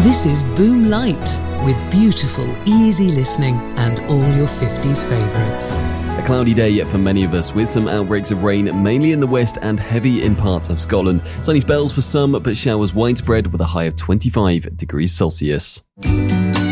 This is Boom Light, with beautiful, easy listening and all your 50s favourites. A cloudy day for many of us, with some outbreaks of rain, mainly in the west and heavy in parts of Scotland. Sunny spells for some, but showers widespread with a high of 25 degrees Celsius.